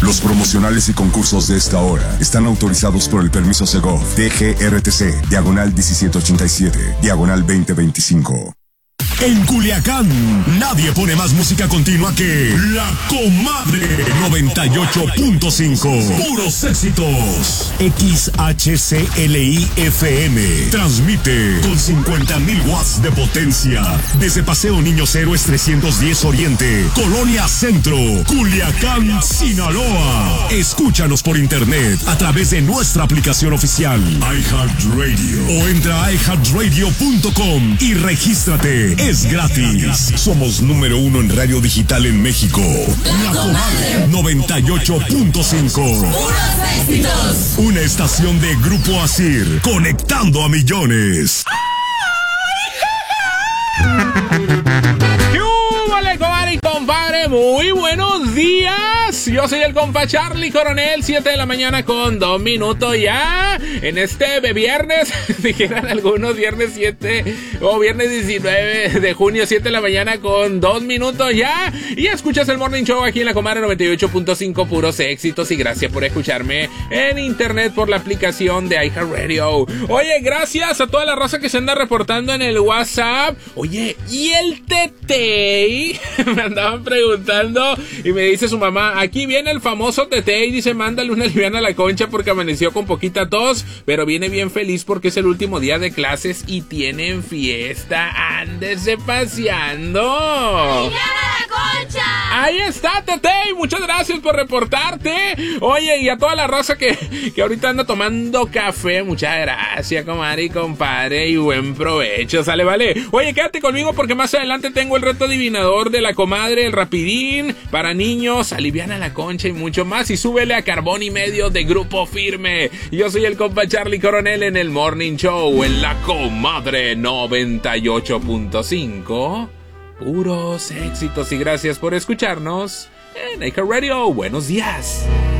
Los promocionales y concursos de esta hora están autorizados por el permiso Segov, DGRTC, diagonal 1787, diagonal 2025. En Culiacán, nadie pone más música continua que La Comadre 98.5. Puros éxitos. XHCLI FM. Transmite con 50,000 watts de potencia. Desde Paseo Niños Héroes 310 Oriente, Colonia Centro, Culiacán, Sinaloa. Escúchanos por internet a través de nuestra aplicación oficial iHeartRadio o entra a iHeartRadio.com y regístrate. Es gratis. Somos número 1 en radio digital en México. La Comadre 98.5. ¡Puros éxitos! Una estación de Grupo Asir, conectando a millones. ¡Vale, comadre y compadre! Muy buenos días. Yo soy el compa Charlie Coronel, 7 de la mañana con 2 minutos ya. En este viernes, dijeran algunos, viernes 7 o viernes 19 de junio, 7 de la mañana con 2 minutos ya. Y escuchas el Morning Show aquí en la Comadre 98.5, puros éxitos. Y gracias por escucharme en internet por la aplicación de iHeartRadio. Oye, gracias a toda la raza que se anda reportando en el WhatsApp. Oye, ¿y el Tetei? Me andaban preguntando y me dice su mamá, aquí viene el famoso Tetei, dice, mándale una liviana a la Concha porque amaneció con poquita tos, pero viene bien feliz porque es el último día de clases y tienen fiesta. Ándese paseando. ¡Liviana a la Concha! Ahí está, Tetei, muchas gracias por reportarte. Oye, y a toda la raza que ahorita anda tomando café, muchas gracias, comadre y compadre, y buen provecho, sale, vale. Oye, quédate conmigo porque más adelante tengo el reto adivinador de la comadre, el rapidín para niños, aliviana la Concha y mucho más. Y súbele a Carbón y Medio de Grupo Firme. Yo soy el compa Charlie Coronel en el Morning Show en la Comadre 98.5. Puros éxitos y gracias por escucharnos en iHeartRadio. Buenos días.